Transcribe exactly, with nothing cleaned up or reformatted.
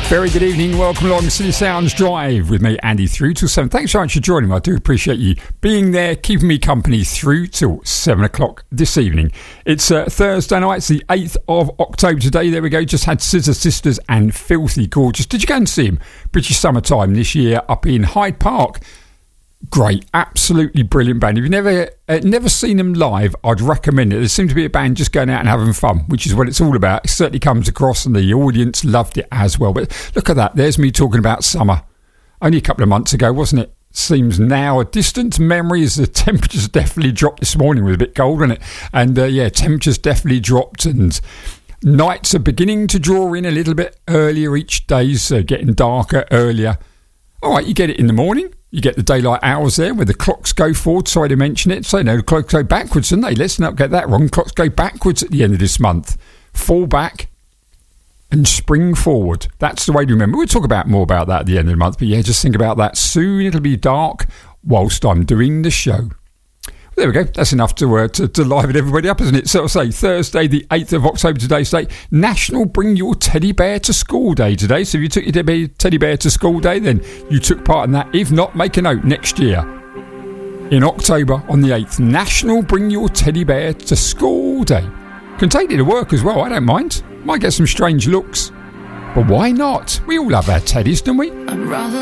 Very good evening. Welcome along City Sounds Drive with me, Andy, through till seven. Thanks so much for joining me. I do appreciate you being there, keeping me company through till seven o'clock this evening. It's uh, Thursday night. It's the eighth of October today. There we go. Just had Scissor Sisters and Filthy Gorgeous. Did you go and see him? British Summertime this year up in Hyde Park. Great, absolutely brilliant band. If you've never uh, never seen them live, I'd recommend it. There seems to be a band just going out and having fun, which is what it's all about. It certainly comes across, and the audience loved it as well. But look at that, there's me talking about summer. Only a couple of months ago, wasn't it? Seems now a distant memory, as the temperatures definitely dropped this morning. It was a bit cold, wasn't it? And uh, yeah, temperatures definitely dropped, and nights are beginning to draw in a little bit earlier each day, so getting darker earlier. All right, you get it in the morning. You get the daylight hours there where the clocks go forward. Sorry to mention it. So, no, the clocks go backwards, don't they? Let's not get that wrong. Clocks go backwards at the end of this month. Fall back and spring forward. That's the way to remember. We'll talk about more about that at the end of the month. But yeah, just think about that. Soon it'll be dark whilst I'm doing the show. There we go. That's enough to, uh, to to liven everybody up, isn't it? So I'll say Thursday, the eighth of October, today's date. National Bring Your Teddy Bear to School Day today. So if you took your teddy bear to school day, then you took part in that. If not, make a note next year. In October on the eighth, National Bring Your Teddy Bear to School Day. Can take it to work as well, I don't mind. Might get some strange looks. But why not? We all love our teddies, don't we? I'd rather